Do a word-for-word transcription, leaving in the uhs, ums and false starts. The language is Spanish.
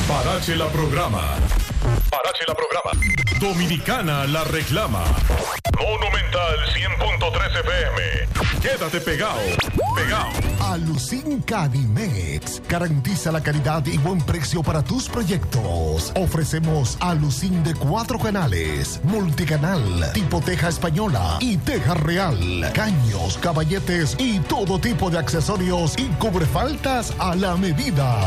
Parache la programa. Parache la programa. Dominicana la reclama. Monumental cien punto tres F M. Quédate pegado. Pegado. Alucin Cadimex garantiza la calidad y buen precio para tus proyectos. Ofrecemos Alucin de cuatro canales, multicanal, tipo teja española y teja real, caños, caballetes y todo tipo de accesorios y cubrefaltas a la medida.